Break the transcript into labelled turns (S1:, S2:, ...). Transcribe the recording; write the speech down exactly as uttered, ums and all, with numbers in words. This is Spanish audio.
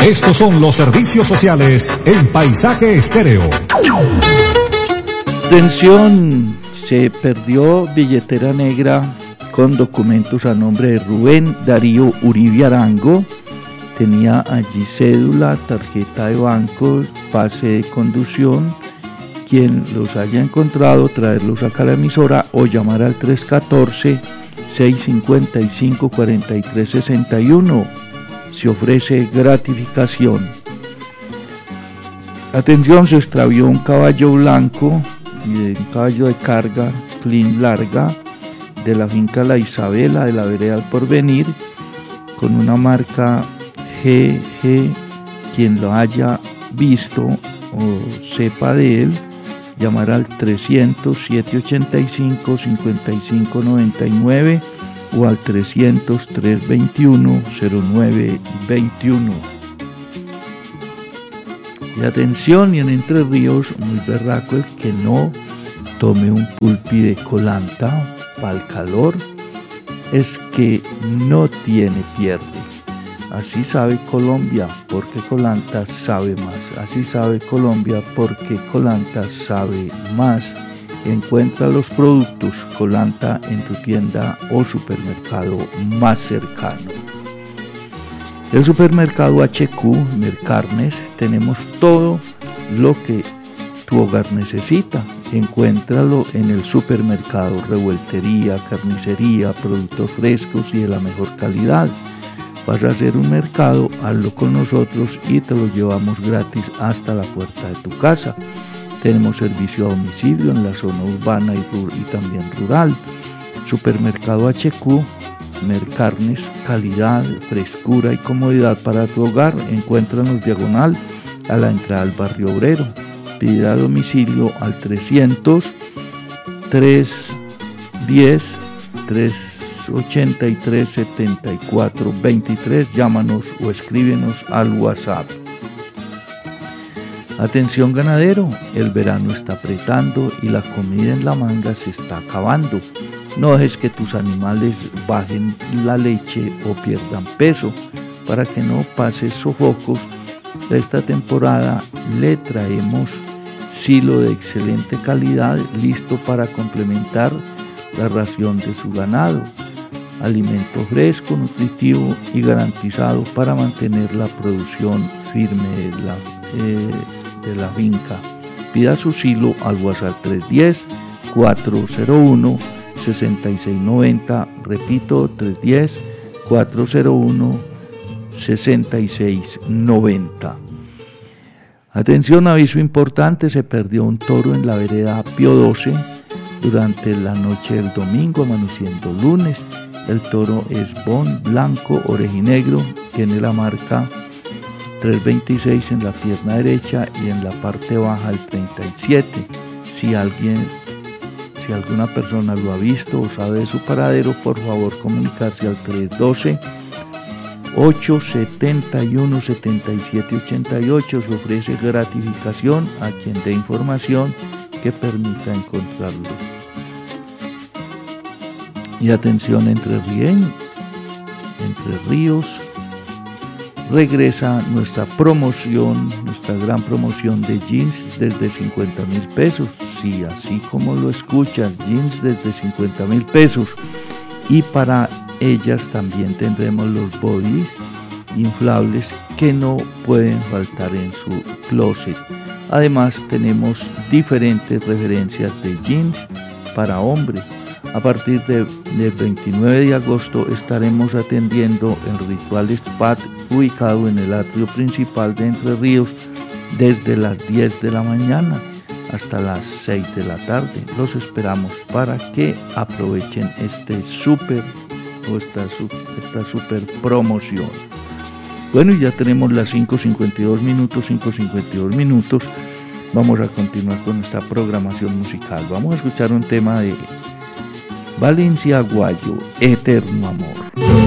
S1: Estos son los servicios sociales en Paisaje Estéreo.
S2: Atención, se perdió billetera negra con documentos a nombre de Rubén Darío Uribe Arango. Tenía allí cédula, tarjeta de banco, pase de conducción. Quien los haya encontrado, traerlos acá a la emisora o llamar al tres uno cuatro, seis cinco cinco, cuatro tres seis uno. Se ofrece gratificación. Atención, se extravió un caballo blanco y un caballo de carga clean larga de la finca La Isabela de la vereda El Porvenir con una marca G G. Quien lo haya visto o sepa de él, llamar al trescientos, siete ochenta y cinco, cincuenta y cinco noventa y nueve o al trescientos, trescientos veintiuno, cero nueve veintiuno. Y atención, y en Entre Ríos, muy berraco el que no tome un pulpi de colanta para el calor, es que no tiene pierde. Así sabe Colombia, porque Colanta sabe más. Así sabe Colombia, porque Colanta sabe más. Encuentra los productos Colanta en tu tienda o supermercado más cercano. El supermercado H Q, Mercarnes, tenemos todo lo que tu hogar necesita. Encuéntralo en el supermercado, revueltería, carnicería, productos frescos y de la mejor calidad. Vas a hacer un mercado, hazlo con nosotros y te lo llevamos gratis hasta la puerta de tu casa. Tenemos servicio a domicilio en la zona urbana y, y también rural. Supermercado H Q, Mercarnes, calidad, frescura y comodidad para tu hogar. Encuéntranos diagonal a la entrada al barrio obrero. Pide a domicilio al trescientos, trescientos diez, trescientos ochenta y tres, setenta y cuatro veintitrés. Llámanos o escríbenos al WhatsApp. Atención ganadero, el verano está apretando y la comida en la manga se está acabando. No dejes que tus animales bajen la leche o pierdan peso. Para que no pases sofocos, de esta temporada le traemos silo de excelente calidad listo para complementar la ración de su ganado. Alimento fresco, nutritivo y garantizado para mantener la producción firme de la, eh, de la finca. Pida su silo al WhatsApp tres uno cero, cuatro cero uno, seis seis nueve cero. Repito, tres uno cero, cuatro cero uno, seis seis nueve cero. Atención, aviso importante, se perdió un toro en la vereda Pío doce durante la noche del domingo, amaneciendo lunes. El toro es bon blanco, orejinegro, tiene la marca trescientos veintiséis en la pierna derecha y en la parte baja el treinta y siete. Si alguien, si alguna persona lo ha visto o sabe de su paradero, por favor comunicarse al tres uno dos, ocho siete uno, siete siete ocho ocho. Se ofrece gratificación a quien dé información que permita encontrarlo. Y atención, Entre Rien, Entre Ríos, regresa nuestra promoción, nuestra gran promoción de jeans desde cincuenta mil pesos. Sí, así como lo escuchas, jeans desde cincuenta mil pesos. Y para ellas también tendremos los bodys inflables que no pueden faltar en su closet. Además tenemos diferentes referencias de jeans para hombre. A partir de, del veintinueve de agosto estaremos atendiendo el Ritual Spa ubicado en el atrio principal de Entre Ríos desde las diez de la mañana hasta las seis de la tarde. Los esperamos para que aprovechen este súper o esta, esta súper promoción. Bueno, y ya tenemos las cinco cincuenta y dos minutos, cinco cincuenta y dos minutos. Vamos a continuar con esta programación musical. Vamos a escuchar un tema de Valencia Aguayo, Eterno Amor.